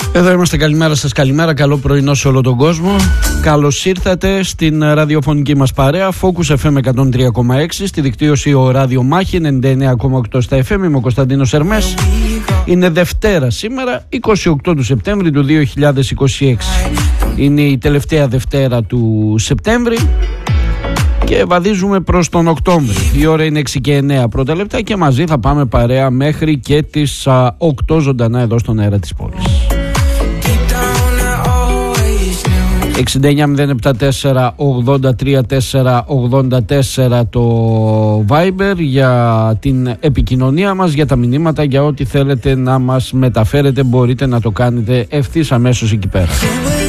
Εδώ είμαστε, καλημέρα σας, καλημέρα, καλό πρωινό σε όλο τον κόσμο. Καλώς ήρθατε στην ραδιοφωνική μας παρέα Focus FM 103,6, στη δικτύωση ο Ράδιο Μάχη 99,8 στα FM. Είμαι ο Κωνσταντίνος Ερμές. Είναι Δευτέρα σήμερα, 28 του Σεπτέμβρη του 2026. Είναι η τελευταία Δευτέρα του Σεπτέμβρη και βαδίζουμε προς τον Οκτώβρη. Η ώρα είναι 6 και 9 πρώτα λεπτά και μαζί θα πάμε παρέα μέχρι και τις 8 ζωντανά εδώ στον αέρα της πόλης. 69-074-83-4-84 το Viber για την επικοινωνία μας, για τα μηνύματα, για ό,τι θέλετε να μας μεταφέρετε, μπορείτε να το κάνετε ευθύς αμέσως εκεί πέρα.